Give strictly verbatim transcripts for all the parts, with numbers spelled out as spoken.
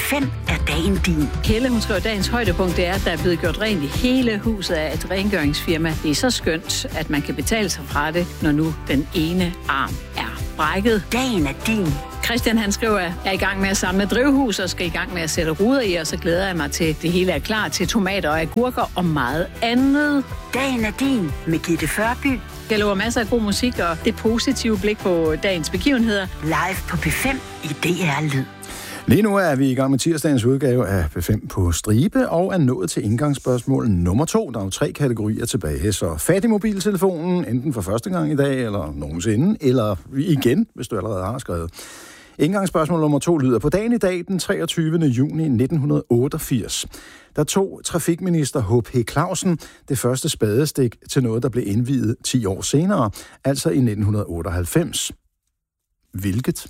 fem er dagen din. Helle, hun skriver, dagens højdepunkt det er, at der er blevet gjort rent i hele huset af et rengøringsfirma. Det er så skønt, at man kan betale sig fra det, når nu den ene arm er brækket. Dagen er din. Christian, han skriver, at jeg er i gang med at samle drivhus og skal i gang med at sætte ruder i, og så glæder jeg mig til, det hele er klar til tomater og agurker og meget andet. Dagen er din med Gitte Førby. Jeg lover masser af god musik og det positive blik på dagens begivenheder. Live på P fem i D R Lyd. Lige nu er vi i gang med tirsdagens udgave af P fem på stribe, og er nået til indgangsspørgsmål nummer to. Der er jo tre kategorier tilbage, så fat i mobiltelefonen, enten for første gang i dag, eller nogensinde, eller igen, hvis du allerede har skrevet. Indgangsspørgsmål nummer to lyder: på dagen i dag, den treogtyvende juni nitten otteogfirs, der tog trafikminister H P Clausen det første spadestik til noget, der blev indviet ti år senere, altså i nitten otteoghalvfems. Hvilket?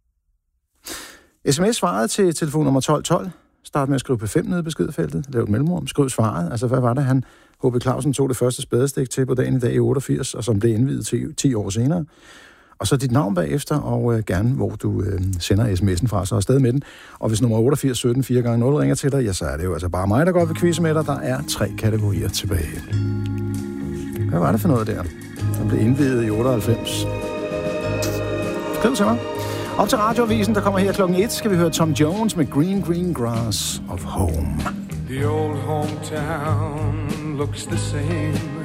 sms svaret til telefon nummer tolv tolv. Start med at skrive P fem nede i beskedfeltet. Lav et mellemrum. Skriv svaret. Altså, hvad var det, han H P Clausen tog det første spadestik til på dagen i dag i otteogfirs, og som blev indviet til ti år senere. Og så dit navn bagefter, og øh, gerne, hvor du øh, sender sms'en fra, så er afsted med den. Og hvis nummer otteogfirs sytten fire gange nul ringer til dig, ja, så er det jo altså bare mig, der går ved quizzen med dig. Der er tre kategorier tilbage. Hvad var det for noget der, der blev indviet i otteoghalvfems? Skriv til mig. Op til radioavisen, der kommer her klokken et, skal vi høre Tom Jones med Green Green Grass of Home. The old hometown looks the same.